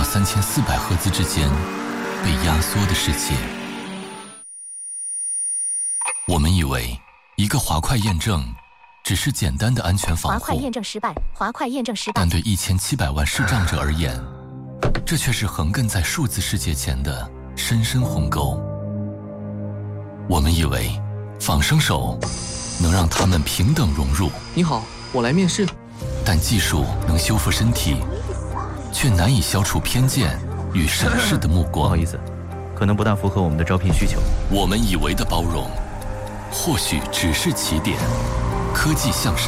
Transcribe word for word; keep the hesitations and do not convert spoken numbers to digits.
三千四百赫兹之间被压缩的世界。我们以为一个滑块验证只是简单的安全防护， 滑块验证失败，滑块验证失败。 但对一千七百万视障者而言，这却是横亘在数字世界前的深深鸿沟。我们以为仿生手能让他们平等融入。 你好，我来面试。 但技术能修复身体，却难以消除偏见与审视的目光。 不好意思，可能不大符合我们的招聘需求。 我们以为的包容，或许只是起点。科技向善。